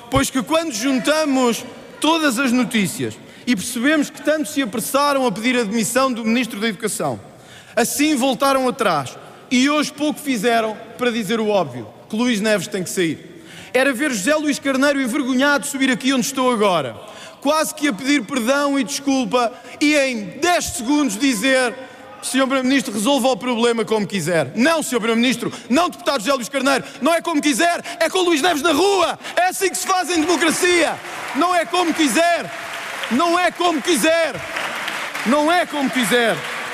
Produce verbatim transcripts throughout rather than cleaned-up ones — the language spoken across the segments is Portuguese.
pois que quando juntamos todas as notícias e percebemos que tanto se apressaram a pedir a demissão do Ministro da Educação, assim voltaram atrás e hoje pouco fizeram para dizer o óbvio, que Luís Neves tem que sair. Era ver José Luís Carneiro envergonhado subir aqui onde estou agora, quase que a pedir perdão e desculpa e em dez segundos dizer: senhor Primeiro-Ministro, resolva o problema como quiser. Não, senhor Primeiro-Ministro, não, deputado José Luís Carneiro, não é como quiser, é com Luís Neves na rua. É assim que se faz em democracia. Não é como quiser, não é como quiser, não é como quiser.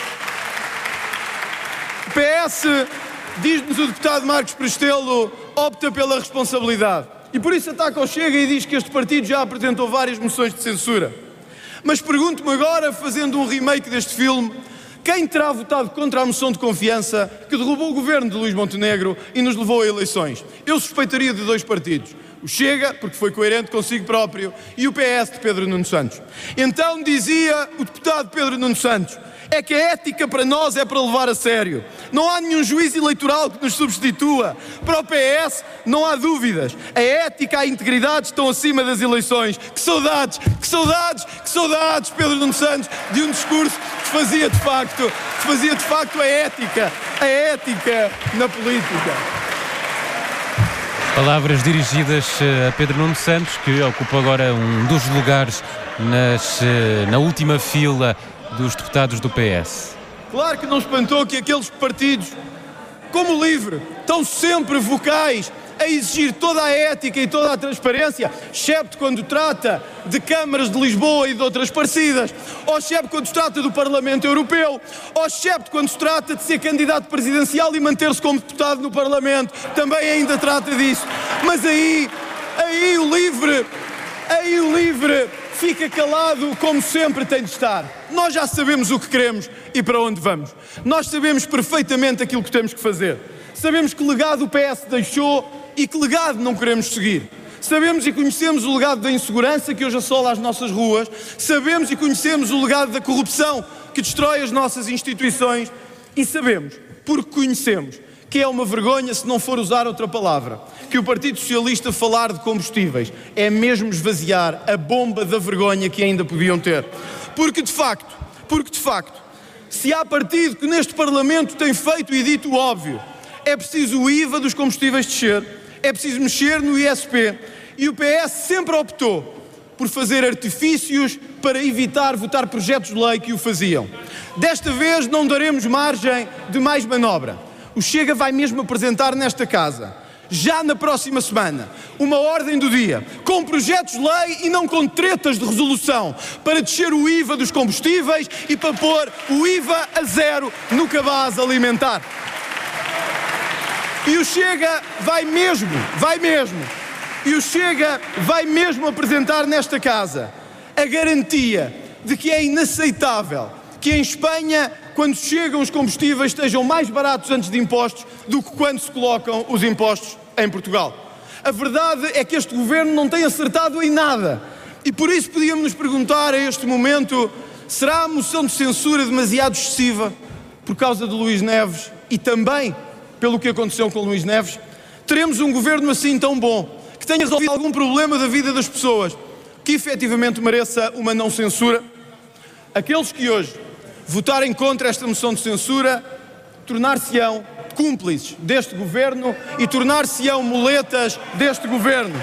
O P S, diz-nos o deputado Marcos Prestelo, opta pela responsabilidade. E por isso ataca ao Chega e diz que este partido já apresentou várias moções de censura. Mas pergunto-me agora, fazendo um remake deste filme, quem terá votado contra a moção de confiança que derrubou o governo de Luís Montenegro e nos levou a eleições? Eu suspeitaria de dois partidos. O Chega, porque foi coerente consigo próprio, e o P S de Pedro Nuno Santos. Então dizia o deputado Pedro Nuno Santos: é que a ética para nós é para levar a sério. Não há nenhum juiz eleitoral que nos substitua. Para o P S não há dúvidas. A ética e a integridade estão acima das eleições. Que saudades, que saudades, que saudades, Pedro Nuno Santos, de um discurso que fazia de facto, que fazia de facto a ética, a ética na política. Palavras dirigidas a Pedro Nuno Santos, que ocupa agora um dos lugares nas, na última fila dos deputados do P S. Claro que não espantou que aqueles partidos, como o LIVRE, estão sempre vocais a exigir toda a ética e toda a transparência, excepto quando trata de câmaras de Lisboa e de outras parecidas, ou excepto quando se trata do Parlamento Europeu, ou excepto quando se trata de ser candidato presidencial e manter-se como deputado no Parlamento, também ainda trata disso. Mas aí, aí o LIVRE, aí o LIVRE fica calado como sempre tem de estar. Nós já sabemos o que queremos e para onde vamos. Nós sabemos perfeitamente aquilo que temos que fazer. Sabemos que legado o P S deixou e que legado não queremos seguir. Sabemos e conhecemos o legado da insegurança que hoje assola as nossas ruas. Sabemos e conhecemos o legado da corrupção que destrói as nossas instituições. E sabemos, porque conhecemos, que é uma vergonha, se não for usar outra palavra, que o Partido Socialista falar de combustíveis é mesmo esvaziar a bomba da vergonha que ainda podiam ter. Porque de facto, porque de facto, se há partido que neste Parlamento tem feito e dito o óbvio, é preciso o I V A dos combustíveis descer, é preciso mexer no I S P, e o P S sempre optou por fazer artifícios para evitar votar projetos de lei que o faziam. Desta vez não daremos margem de mais manobra. O Chega vai mesmo apresentar nesta casa, já na próxima semana, uma ordem do dia, com projetos de lei e não com tretas de resolução, para descer o I V A dos combustíveis e para pôr o I V A a zero no cabaz alimentar. E o Chega vai mesmo, vai mesmo, e o Chega vai mesmo apresentar nesta casa a garantia de que é inaceitável que em Espanha, quando chegam os combustíveis, estejam mais baratos antes de impostos do que quando se colocam os impostos em Portugal. A verdade é que este governo não tem acertado em nada. E por isso podíamos nos perguntar a este momento, será a moção de censura demasiado excessiva por causa de Luís Neves e também pelo que aconteceu com Luís Neves? Teremos um governo assim tão bom, que tenha resolvido algum problema da vida das pessoas, que efetivamente mereça uma não censura? Aqueles que hoje votarem contra esta moção de censura tornar-se-ão cúmplices deste governo e tornar-se-ão muletas deste governo.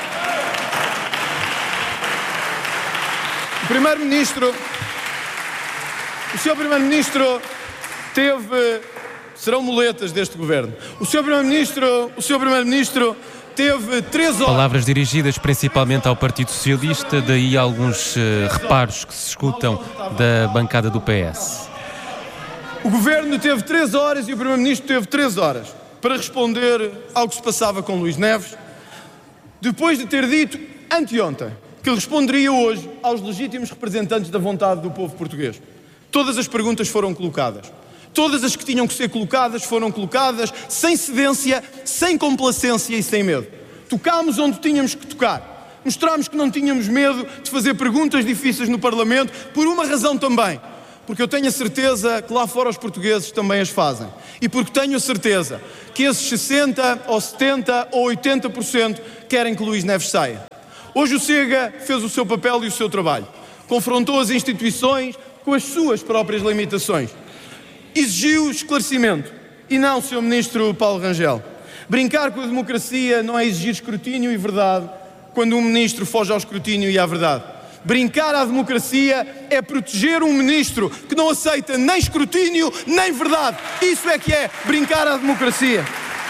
O Primeiro-Ministro, o senhor Primeiro-Ministro teve, serão muletas deste governo. O senhor Primeiro-Ministro, o senhor Primeiro-Ministro teve três horas... Palavras dirigidas principalmente ao Partido Socialista, daí alguns uh, reparos que se escutam da bancada do P S. O Governo teve três horas e o Primeiro-Ministro teve três horas para responder ao que se passava com Luís Neves, depois de ter dito anteontem que responderia hoje aos legítimos representantes da vontade do povo português. Todas as perguntas foram colocadas. Todas as que tinham que ser colocadas foram colocadas sem cedência, sem complacência e sem medo. Tocámos onde tínhamos que tocar. Mostrámos que não tínhamos medo de fazer perguntas difíceis no Parlamento, por uma razão também. Porque eu tenho a certeza que lá fora os portugueses também as fazem. E porque tenho a certeza que esses sessenta por cento ou setenta por cento ou oitenta por cento querem que Luís Neves saia. Hoje o Chega fez o seu papel e o seu trabalho. Confrontou as instituições com as suas próprias limitações. Exigiu esclarecimento. E não, senhor Ministro Paulo Rangel. Brincar com a democracia não é exigir escrutínio e verdade quando um ministro foge ao escrutínio e à verdade. Brincar à democracia é proteger um ministro que não aceita nem escrutínio nem verdade. Isso é que é brincar à democracia.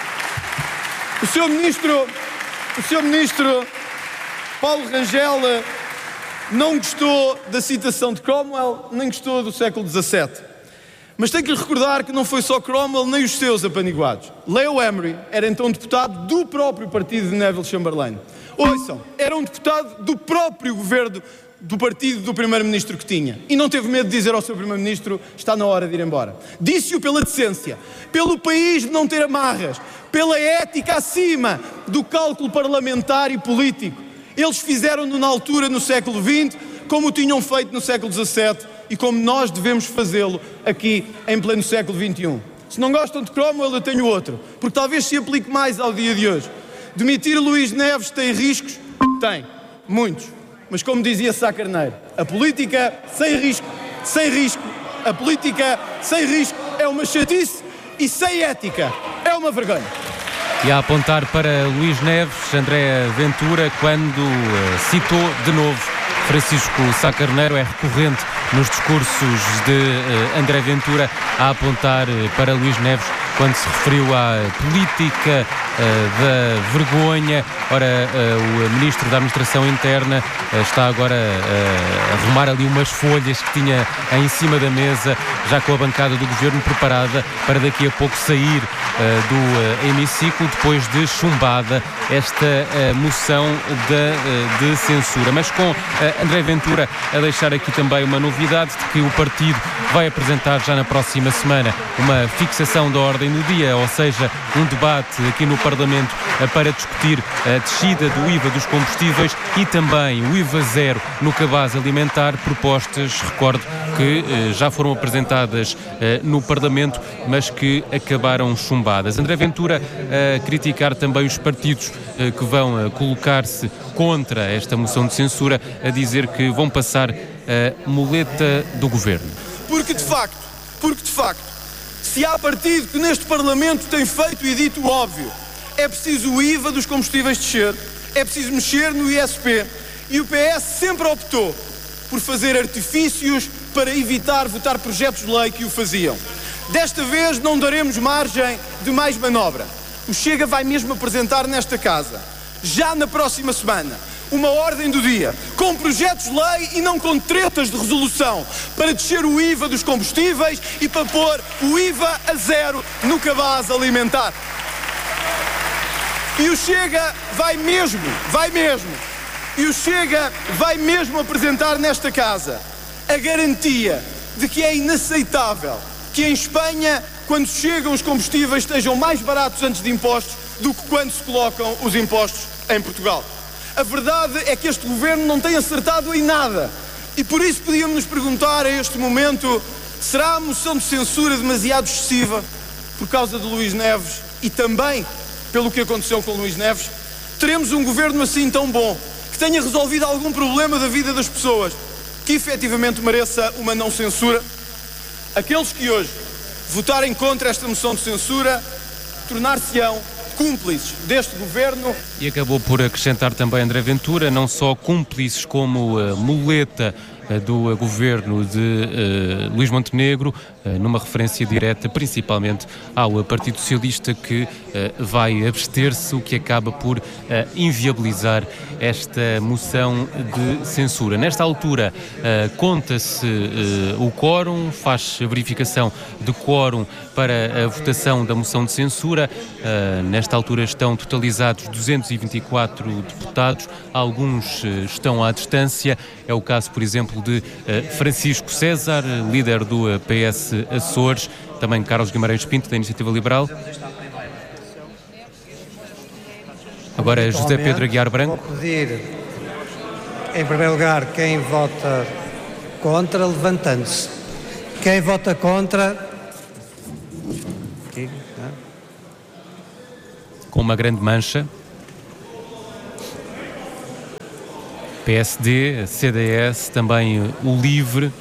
O senhor Ministro, o senhor Ministro Paulo Rangel não gostou da citação de Cromwell, nem gostou do século dezassete. Mas tenho que lhe recordar que não foi só Cromwell nem os seus apaniguados. Leo Emery era então deputado do próprio partido de Neville Chamberlain. Ouçam, era um deputado do próprio governo do partido do primeiro-ministro que tinha. E não teve medo de dizer ao seu primeiro-ministro: está na hora de ir embora. Disse-o pela decência, pelo país de não ter amarras, pela ética acima do cálculo parlamentar e político. Eles fizeram-no na altura, no século vinte, como o tinham feito no século dezassete e como nós devemos fazê-lo aqui em pleno século vinte e um. Se não gostam de Cromwell, eu tenho outro, porque talvez se aplique mais ao dia de hoje. Demitir Luís Neves tem riscos? Tem, muitos. Mas como dizia Sá Carneiro, a política sem risco, sem risco, a política sem risco é uma chatice e sem ética é uma vergonha. E a apontar para Luís Neves, André Ventura, quando uh, citou de novo Francisco Sá Carneiro, é recorrente nos discursos de uh, André Ventura a apontar uh, para Luís Neves quando se referiu à política uh, da vergonha. Ora, uh, o Ministro da Administração Interna uh, está agora uh, a arrumar ali umas folhas que tinha em cima da mesa, já com a bancada do Governo preparada para daqui a pouco sair uh, do uh, hemiciclo, depois de chumbada esta uh, moção de, uh, de censura. Mas com uh, André Ventura a deixar aqui também uma novidade de que o partido vai apresentar já na próxima semana uma fixação da ordem do dia, ou seja, um debate aqui no Parlamento uh, para discutir a descida do I V A dos combustíveis e também o I V A zero no cabaz alimentar, propostas, recordo, que uh, já foram apresentadas uh, no Parlamento, mas que acabaram chumbadas. André Ventura a criticar também os partidos uh, que vão uh, colocar-se contra esta moção de censura, a dizer que vão passar a muleta do Governo. Porque de facto, porque de facto, se há partido que neste Parlamento tem feito e dito o óbvio, é preciso o I V A dos combustíveis descer, é preciso mexer no I S P, e o P S sempre optou por fazer artifícios para evitar votar projetos de lei que o faziam. Desta vez não daremos margem de mais manobra. O Chega vai mesmo apresentar nesta casa, já na próxima semana, uma ordem do dia, com projetos de lei e não com tretas de resolução, para descer o I V A dos combustíveis e para pôr o I V A a zero no cabaz alimentar. E o Chega vai mesmo, vai mesmo, e o Chega vai mesmo apresentar nesta casa a garantia de que é inaceitável que em Espanha, quando chegam os combustíveis, estejam mais baratos antes de impostos do que quando se colocam os impostos em Portugal. A verdade é que este governo não tem acertado em nada e por isso podíamos nos perguntar a este momento: será a moção de censura demasiado excessiva por causa de Luís Neves e também pelo que aconteceu com Luís Neves? Teremos um governo assim tão bom, que tenha resolvido algum problema da vida das pessoas, que efetivamente mereça uma não censura? Aqueles que hoje votarem contra esta moção de censura tornar-se-ão cúmplices deste governo. E acabou por acrescentar também André Ventura, não só cúmplices como uh, muleta uh, do uh, governo de uh, Luís Montenegro, uh, numa referência direta principalmente ao uh, Partido Socialista, que uh, vai abster-se, o que acaba por uh, inviabilizar esta moção de censura. Nesta altura uh, conta-se uh, o quórum, faz a verificação de quórum para a votação da moção de censura. Uh, nesta altura estão totalizados duzentos e vinte e quatro deputados, alguns uh, estão à distância. É o caso, por exemplo, de uh, Francisco César, líder do uh, P S Açores, também Carlos Guimarães Pinto, da Iniciativa Liberal. Agora José Pedro Aguiar Branco. Vou pedir, em primeiro lugar, quem vota contra, levantando-se. Quem vota contra... Com uma grande mancha. P S D, C D S, também o LIVRE.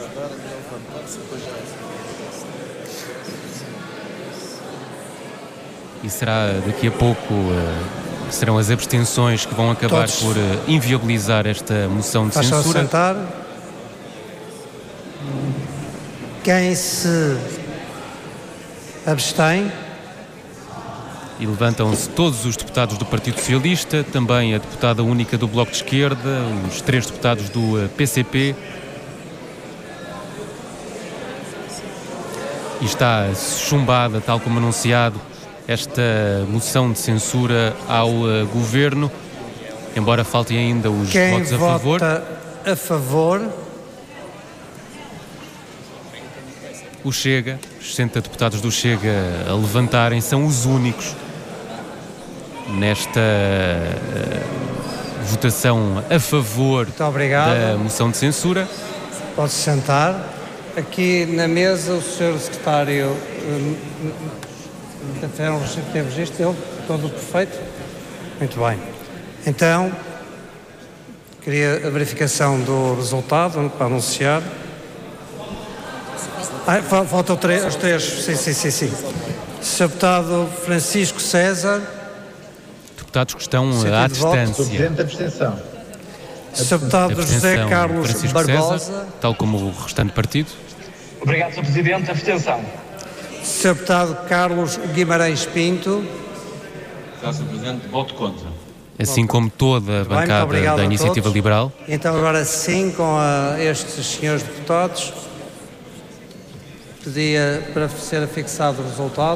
E será daqui a pouco, serão as abstenções que vão acabar Todos. por inviabilizar esta moção de Façam censura. Sentar. Quem se abstém? E levantam-se todos os deputados do Partido Socialista, também a deputada única do Bloco de Esquerda, os três deputados do P C P. E está chumbada, tal como anunciado, esta moção de censura ao uh, Governo, embora faltem ainda os Quem votos a vota favor. a favor? O Chega, os sessenta deputados do Chega a levantarem, são os únicos nesta uh, votação a favor da moção de censura. Pode-se sentar. Aqui na mesa o senhor Secretário um, tem registro dele, todo perfeito? Muito bem. Então, queria a verificação do resultado para anunciar. Ah, faltam três, os três, sim, sim, sim, sim. senhor Deputado Francisco César. Deputados que estão à distância. Presidente da abstenção. senhor Deputado José Carlos Francisco Barbosa. César, tal como o restante partido. Obrigado, senhor Presidente. Abstenção. senhor Deputado Carlos Guimarães Pinto. senhor Presidente, voto contra. Assim como toda a bancada da Iniciativa Liberal. Então agora sim, com a estes senhores deputados, pedia para ser fixado o resultado.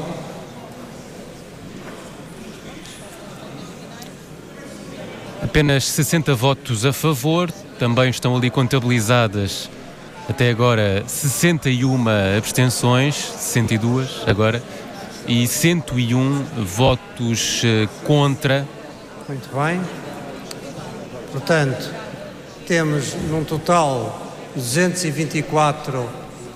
Apenas sessenta votos a favor, também estão ali contabilizadas até agora sessenta e uma abstenções, sessenta e duas agora, e cento e um votos contra. Muito bem. Portanto, temos num total duzentos e vinte e quatro.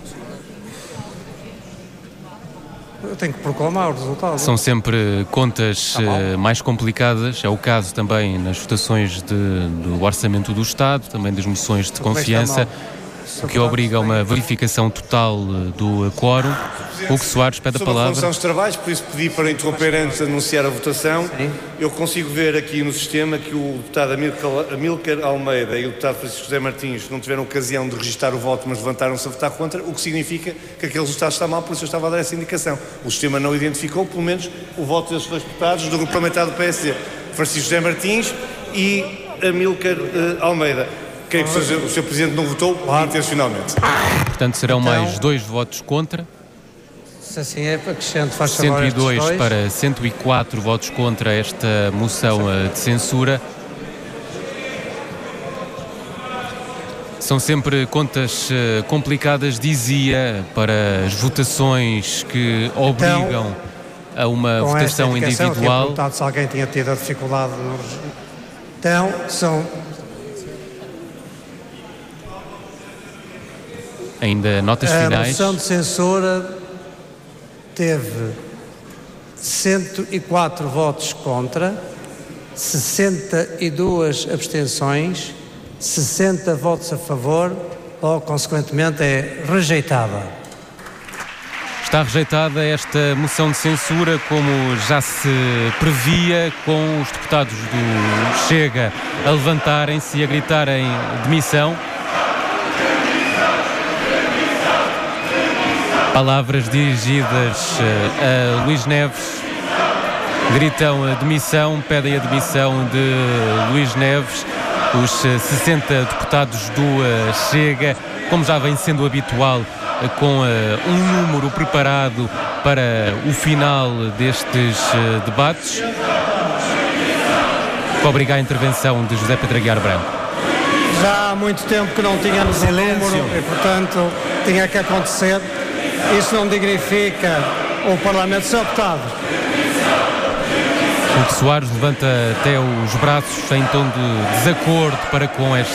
Eu tenho que proclamar o resultado. São sempre contas uh, mais complicadas, é o caso também nas votações de, do Orçamento do Estado, também das moções de confiança, o que obriga a uma verificação total do quórum. Hugo Soares pede a palavra. Sobre a condução dos trabalhos, por isso pedi para interromper antes de anunciar a votação. Sim. Eu consigo ver aqui no sistema que o deputado Amílcar Almeida e o deputado Francisco José Martins não tiveram ocasião de registrar o voto, mas levantaram-se a votar contra, o que significa que aquele resultado está mal, por isso eu estava a dar essa indicação. O sistema não identificou, pelo menos, o voto desses dois deputados do grupo parlamentar do P S D, Francisco José Martins e Amílcar uh, Almeida. Creio que o senhor Presidente não votou claro. intencionalmente. Portanto, serão então, mais dois votos contra. Se assim é, acrescento, faz cento e dois para cento e quatro votos contra esta moção Sim. de censura. São sempre contas uh, complicadas, dizia, para as votações que obrigam então, a uma votação individual. Eu tinha se alguém tinha tido a dificuldade. No... Então, são... Ainda notas a finais. A moção de censura teve cento e quatro votos contra, sessenta e duas abstenções, sessenta votos a favor, logo, consequentemente, é rejeitada. Está rejeitada esta moção de censura, como já se previa, com os deputados do Chega a levantarem-se e a gritarem demissão. Palavras dirigidas a Luís Neves, gritam a demissão, pedem a demissão de Luís Neves. Os sessenta deputados do Chega, como já vem sendo habitual, com um número preparado para o final destes debates, que obriga a intervenção de José Pedro Aguiar Branco. Já há muito tempo que não tínhamos um número e, portanto, tinha que acontecer. Isso não dignifica o Parlamento. senhor Deputado. O Soares levanta até os braços em tom de desacordo para com esta,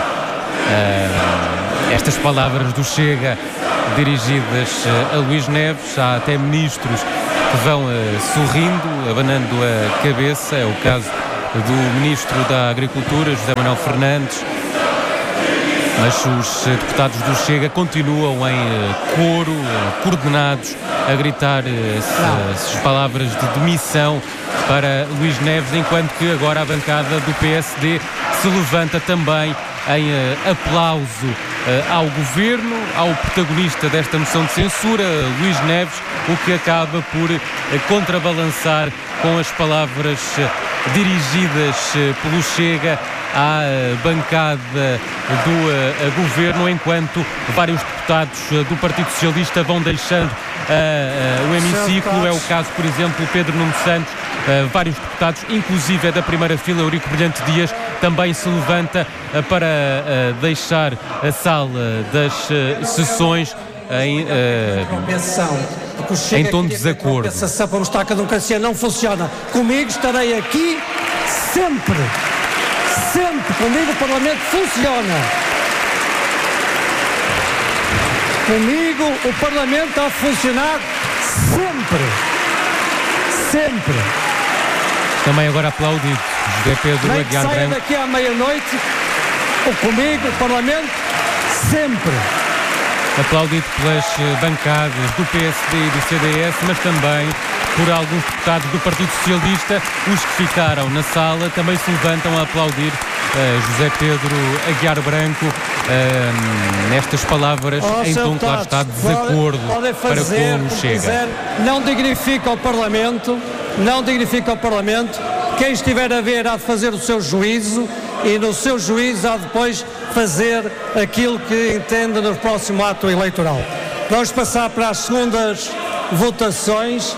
uh, estas palavras do Chega dirigidas a Luís Neves. Há até ministros que vão uh, sorrindo, abanando a cabeça. É o caso do Ministro da Agricultura, José Manuel Fernandes, mas os deputados do Chega continuam em coro, coordenados, a gritar as palavras de demissão para Luís Neves, enquanto que agora a bancada do P S D se levanta também em aplauso ao Governo, ao protagonista desta moção de censura, Luís Neves, o que acaba por contrabalançar com as palavras dirigidas pelo Chega à bancada do Governo, enquanto vários deputados do Partido Socialista vão deixando Uh, uh, o hemiciclo. É o caso, por exemplo, Pedro Nuno Santos, uh, vários deputados, inclusive é da primeira fila, Eurico Brilhante Dias, também se levanta uh, para uh, deixar a sala das uh, sessões em, uh, em tom de desacordo. A para mostrar que a democracia não funciona. Comigo estarei aqui sempre, sempre comigo o Parlamento funciona. Comigo o Parlamento está a funcionar sempre, sempre. Também agora aplaudido José Pedro Nem Aguiar que saia Branco. daqui à meia-noite, comigo o Parlamento sempre. Aplaudido pelas bancadas do P S D e do C D S, mas também por alguns deputados do Partido Socialista. Os que ficaram na sala também se levantam a aplaudir uh, José Pedro Aguiar Branco uh, nestas palavras oh, em tom que lá está de desacordo pode, pode fazer, para com o Chega. Quiser, não dignifica o Parlamento, não dignifica o Parlamento. Quem estiver a ver há de fazer o seu juízo e no seu juízo há de depois fazer aquilo que entende no próximo ato eleitoral. Vamos passar para as segundas votações.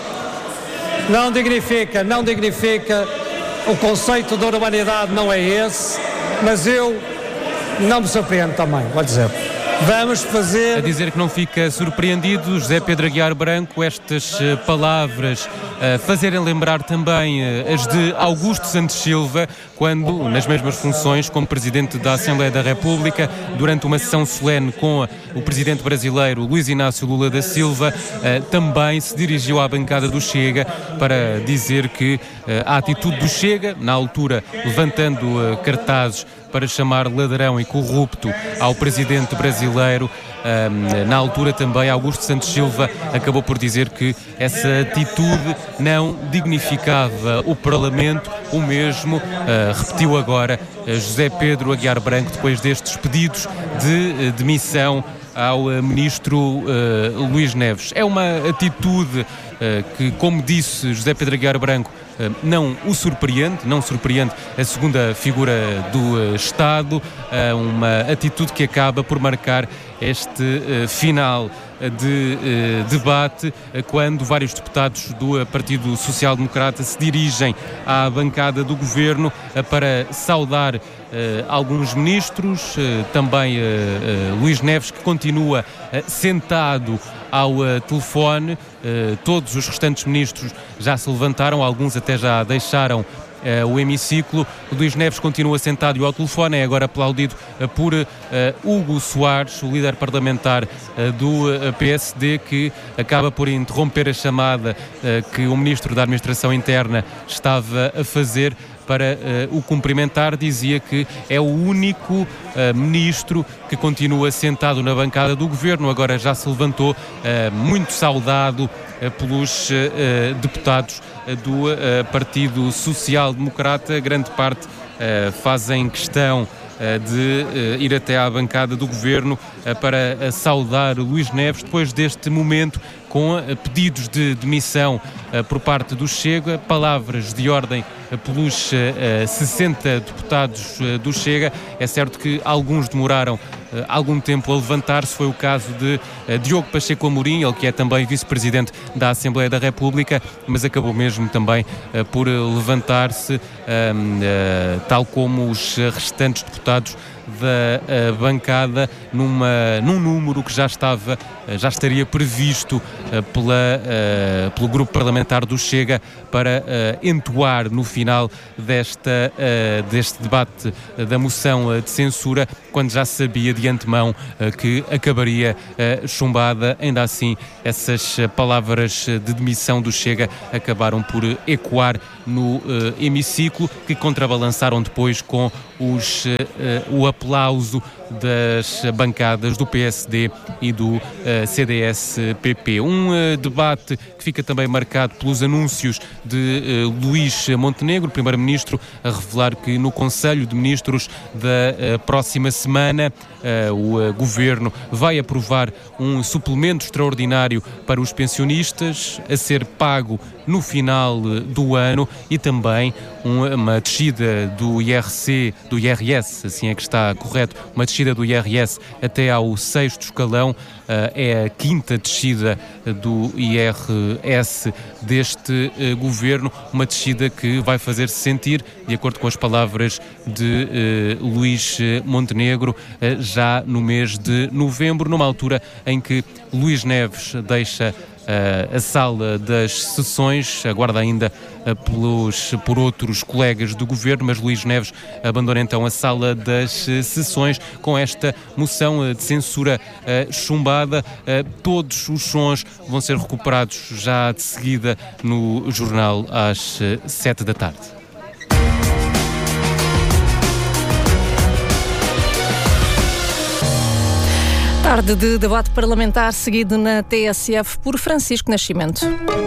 Não dignifica, não dignifica, o conceito da urbanidade não é esse, mas eu não me surpreendo também, vou dizer. Vamos fazer... A dizer que não fica surpreendido, José Pedro Aguiar Branco, estas uh, palavras uh, fazerem lembrar também uh, as de Augusto Santos Silva, quando, nas mesmas funções, como Presidente da Assembleia da República, durante uma sessão solene com uh, o Presidente brasileiro Luiz Inácio Lula da Silva, uh, também se dirigiu à bancada do Chega para dizer que uh, a atitude do Chega, na altura levantando uh, cartazes para chamar ladrão e corrupto ao presidente brasileiro, um, na altura também Augusto Santos Silva acabou por dizer que essa atitude não dignificava o Parlamento. O mesmo uh, repetiu agora uh, José Pedro Aguiar Branco, depois destes pedidos de uh, demissão ao uh, ministro uh, Luís Neves. É uma atitude uh, que, como disse José Pedro Aguiar Branco, uh, não o surpreende, não surpreende a segunda figura do uh, Estado, uh, uma atitude que acaba por marcar este uh, final de uh, debate, uh, quando vários deputados do uh, Partido Social Democrata se dirigem à bancada do Governo uh, para saudar uh, alguns ministros, uh, também uh, uh, Luís Neves, que continua uh, sentado ao uh, telefone. Uh, todos os restantes ministros já se levantaram, alguns até já deixaram Uh, o hemiciclo. O Luís Neves continua sentado ao telefone, é agora aplaudido uh, por uh, Hugo Soares, o líder parlamentar uh, do uh, P S D, que acaba por interromper a chamada uh, que o Ministro da Administração Interna estava a fazer para uh, o cumprimentar. Dizia que é o único uh, ministro que continua sentado na bancada do Governo. Agora já se levantou, uh, muito saudado uh, pelos uh, deputados uh, do uh, Partido Social Democrata. Grande parte uh, fazem questão uh, de uh, ir até à bancada do Governo uh, para uh, saudar Luís Neves, depois deste momento com uh, pedidos de demissão uh, por parte do Chega, palavras de ordem uh, pelos uh, sessenta deputados uh, do Chega. É certo que alguns demoraram uh, algum tempo a levantar-se. Foi o caso de uh, Diogo Pacheco Amorim, ele que é também vice-presidente da Assembleia da República, mas acabou mesmo também uh, por uh, levantar-se, uh, uh, tal como os restantes deputados da uh, bancada numa, num número que já estava, uh, já estaria previsto uh, pela, uh, pelo grupo parlamentar do Chega para uh, entoar no final desta, uh, deste debate uh, da moção uh, de censura, quando já sabia de antemão uh, que acabaria uh, chumbada. Ainda assim, essas uh, palavras de demissão do Chega acabaram por uh, ecoar no uh, hemiciclo, que contrabalançaram depois com os, uh, uh, o aplauso das bancadas do P S D e do uh, C D S P P. Um uh, debate que fica também marcado pelos anúncios de uh, Luís Montenegro, primeiro-ministro, a revelar que no Conselho de Ministros da uh, próxima semana uh, o uh, Governo vai aprovar um suplemento extraordinário para os pensionistas, a ser pago no final uh, do ano, e também um, uma descida do I R C, do I R S, assim é que está correto, uma descida do I R S até ao sexto escalão. Uh, é a quinta descida do I R S deste uh, governo, uma descida que vai fazer-se sentir, de acordo com as palavras de uh, Luís Montenegro, uh, já no mês de novembro, numa altura em que Luís Neves deixa Uh, a sala das sessões, aguarda ainda uh, pelos, por outros colegas do governo, mas Luís Neves abandona então a sala das uh, sessões com esta moção uh, de censura uh, chumbada. Uh, todos os sons vão ser recuperados já de seguida no jornal às uh, sete da tarde. Tarde de debate parlamentar seguido na T S F por Francisco Nascimento.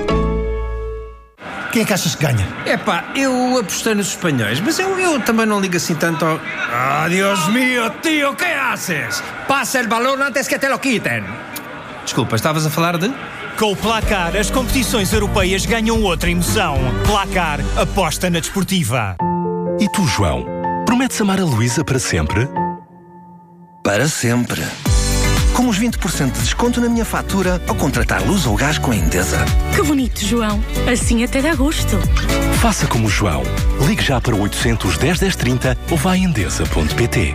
Quem é que achas que ganha? Epá, eu apostei nos espanhóis, mas eu, eu também não ligo assim tanto ao... Ah, Dios mío, tío, ¿qué haces? Passa el balón antes que te lo quiten. Desculpa, estavas a falar de... Com o Placar, as competições europeias ganham outra emoção. Placar, aposta na desportiva. E tu, João, prometes amar a Luísa para sempre? Para sempre. Com os vinte por cento de desconto na minha fatura ao contratar luz ou gás com a Endesa. Que bonito, João. Assim até dá gosto. Faça como o João. Ligue já para o oitocentos, dez, dez, trinta ou vá a endesa ponto pt.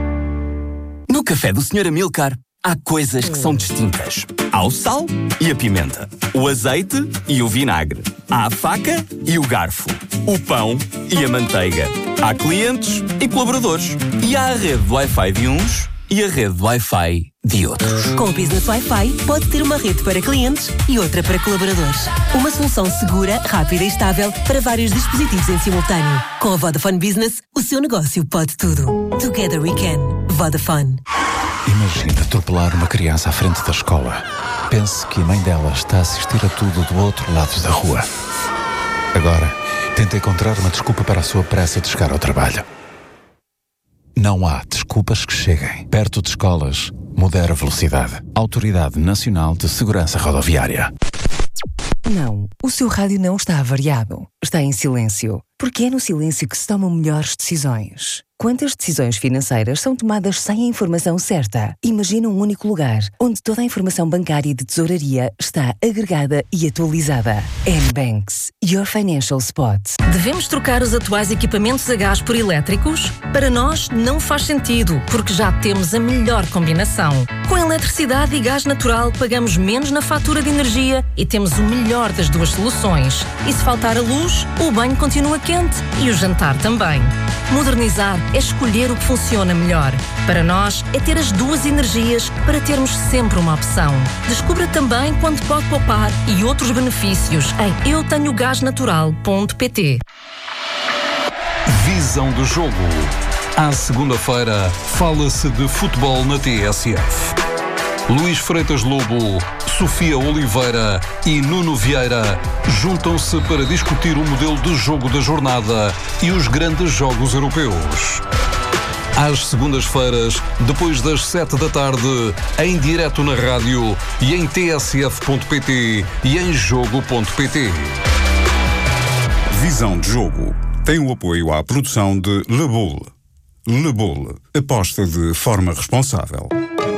No café do senhor Amilcar, há coisas que são distintas. Há o sal e a pimenta, o azeite e o vinagre, há a faca e o garfo, o pão e a manteiga. Há clientes e colaboradores. E há a rede de Wi-Fi de uns e a rede de Wi-Fi de outros. Com o Business Wi-Fi, pode ter uma rede para clientes e outra para colaboradores. Uma solução segura, rápida e estável para vários dispositivos em simultâneo. Com a Vodafone Business, o seu negócio pode tudo. Together we can. Vodafone. Imagina atropelar uma criança à frente da escola. Pense que a mãe dela está a assistir a tudo do outro lado da rua. Agora, tenta encontrar uma desculpa para a sua pressa de chegar ao trabalho. Não há desculpas que cheguem. Perto de escolas, modera a velocidade. Autoridade Nacional de Segurança Rodoviária. Não, o seu rádio não está avariado. Está em silêncio. Porque é no silêncio que se tomam melhores decisões. Quantas decisões financeiras são tomadas sem a informação certa? Imagina um único lugar, onde toda a informação bancária e de tesouraria está agregada e atualizada. N-Banks, your financial spot. Devemos trocar os atuais equipamentos a gás por elétricos? Para nós, não faz sentido, porque já temos a melhor combinação. Com eletricidade e gás natural, pagamos menos na fatura de energia e temos o melhor das duas soluções. E se faltar a luz, o banho continua quente e o jantar também. Modernizar é escolher o que funciona melhor. Para nós, é ter as duas energias para termos sempre uma opção. Descubra também quanto pode poupar e outros benefícios em eu tenho gás natural ponto pt. Visão do jogo. À segunda-feira, fala-se de futebol na T S F. Luís Freitas Lobo, Sofia Oliveira e Nuno Vieira juntam-se para discutir o modelo de jogo da jornada e os grandes jogos europeus. Às segundas-feiras, depois das sete da tarde, em direto na rádio e em t s f ponto p t e em jogo ponto p t. Visão de jogo tem o apoio à produção de Le Boule. Le Boule, aposta de forma responsável.